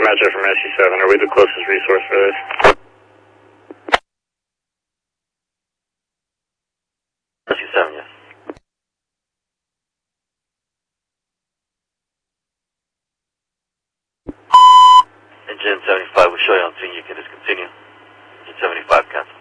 Metro from SU7. Are we the closest resource for this? SU7, yes. Engine 75, we'll show you on scene. You can discontinue. Engine 75, cancel.